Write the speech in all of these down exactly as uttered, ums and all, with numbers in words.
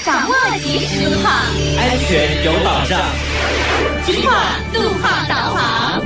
掌握即时路况， 安全有保障。 金话路况导航。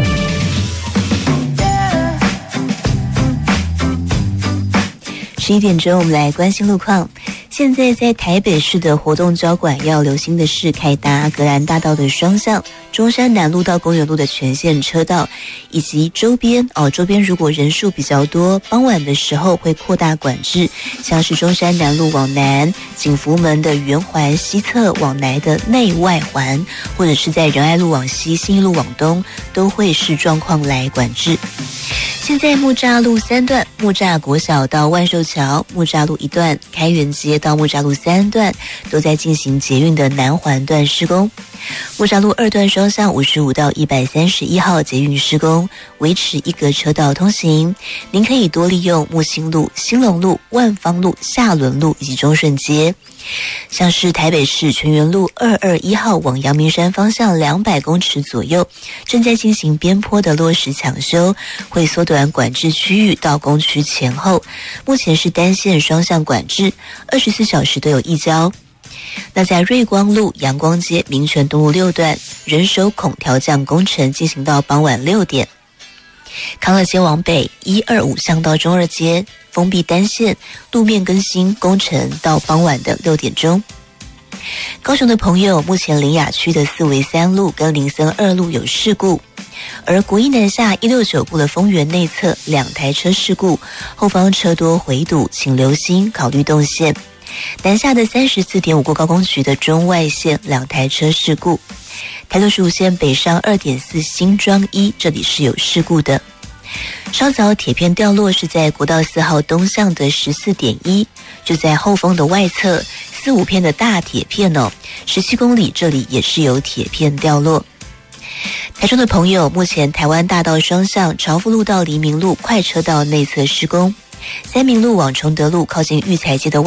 十一点钟，我们来关心路况。现在在台北市的活动交管要留心的是开搭格兰大道的双向、中山南路到公园路的全线车道，以及周边哦，周边如果人数比较多，傍晚的时候会扩大管制，像是中山南路往南、景福门的圆环西侧往南的内外环，或者是在仁爱路往西、信义路往东，都会视状况来管制。现在木栅路三段，木栅国小到万寿桥，木栅路一段，开元街到木栅路三段都在进行捷运的南环段施工。木栅路二段双向五十五到一百三十一号捷运施工，维持一格车道通行。您可以多利用木星路、兴隆路、万芳路、下仑路以及中顺街。像是台北市全园路二二一号往阳明山方向两百公尺左右，正在进行边坡的落石抢修，会缩短管制区域到工区前后。目前是单线双向管制，二十四小时都有一交。那在瑞光路、阳光街、民权东路六段，人手孔调降工程进行到傍晚六点。康乐街往北一二五巷到中二街封闭单线路面更新工程到傍晚的六点钟。高雄的朋友，目前林雅区的四维三路跟林森二路有事故，而国一南下一六九部的丰原内侧两台车事故，后方车多回堵，请留心考虑动线。南下的 三十四点五 过高工局的中外线两台车事故，台六十五线北上 二点四 新庄一这里是有事故的。稍早铁片掉落是在国道四号东向的 十四点一， 就在后方的外侧四五片的大铁片哦，十七公里这里也是有铁片掉落。台中的朋友，目前台湾大道双向朝福路到黎明路快车道内侧施工，三民路往崇德路靠近育才街的